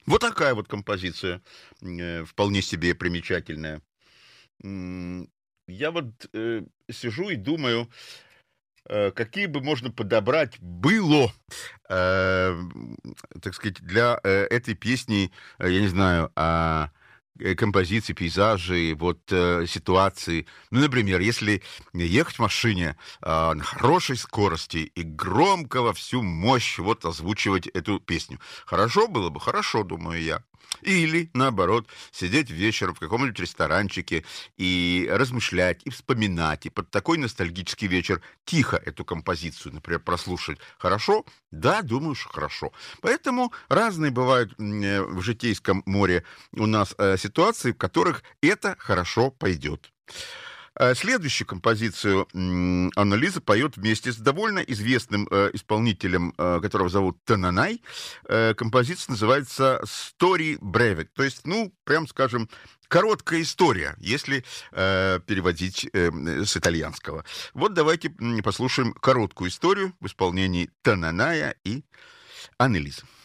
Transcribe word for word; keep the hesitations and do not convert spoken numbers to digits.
Вот такая вот композиция, э, вполне себе примечательная. М, я вот, э, сижу и думаю, э, какие бы можно подобрать было, эм, так сказать, для, э, этой песни, э, я не знаю, а, э, композиции, пейзажи, вот, э, ситуации. Ну, например, если ехать в машине, а, на хорошей скорости и громко во всю мощь вот озвучивать эту песню. Хорошо было бы? Хорошо, думаю я. Или, наоборот, сидеть вечером в каком-нибудь ресторанчике и размышлять, и вспоминать, и под такой ностальгический вечер тихо эту композицию, например, прослушать. Хорошо? Да, думаю, что хорошо. Поэтому разные бывают м, э, в житейском море у нас э, ситуации, в которых это хорошо пойдет. Э, Следующую композицию м, Анна Лиза поет вместе с довольно известным э, исполнителем, э, которого зовут Тананай. Э, композиция называется «Story Brevet», то есть, ну, прям скажем, короткая история, если э, переводить э, с итальянского. Вот давайте м, послушаем короткую историю в исполнении Тананая и Анны Лизы.